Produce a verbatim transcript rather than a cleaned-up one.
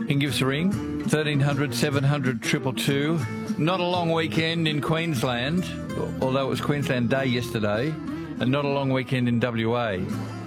can give us a ring, thirteen hundred, seven hundred, two two two. Not a long weekend in Queensland, although it was Queensland Day yesterday, and not a long weekend in W A.